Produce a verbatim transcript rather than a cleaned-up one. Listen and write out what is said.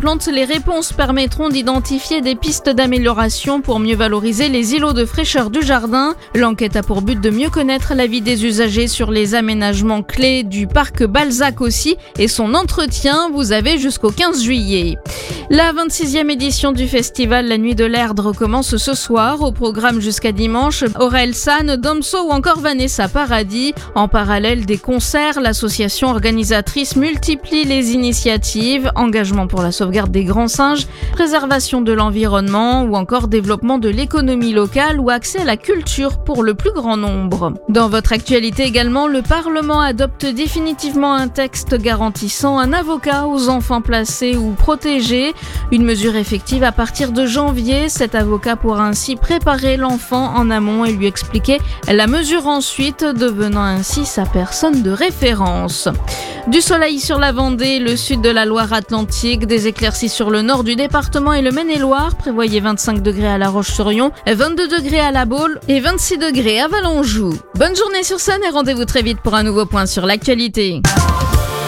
plantes, les réponses permettront d'identifier des pistes d'amélioration pour mieux valoriser les îlots de fraîcheur du jardin. L'enquête a pour but de mieux connaître l'avis des usagers sur les aménagements clés du parc Balzac aussi et son entretien. Vous avez jusqu'au quinze juillet. La vingt-sixième édition du festival La Nuit de l'Erdre commence ce soir. Au programme jusqu'à dimanche, Aurel San, Domso ou encore Vanessa Paradis. En parallèle des concerts, l'association organisatrice multiplie les initiatives, engagement pour la sauvegarde des grands singes, préservation de l'environnement ou encore développement de l'économie locale ou accès à la culture pour le plus grand nombre. Dans votre actualité également, le Parlement adopte définitivement un texte garantissant un avocat aux enfants placés ou protégés. Une mesure effective à partir de janvier. Cet avocat pourra ainsi préparer l'enfant en amont et lui expliquer la mesure ensuite, devenant ainsi sa personne de référence. Du soleil sur la Vendée, le sud de la Loire-Atlantique, des éclaircies sur le nord du département et le Maine-et-Loire. Prévoyez vingt-cinq degrés à La Roche-sur-Yon, vingt-deux degrés à La Baule et vingt-six degrés à Valenjoux. Bonne journée sur Sun et rendez-vous très vite pour un nouveau point sur l'actualité.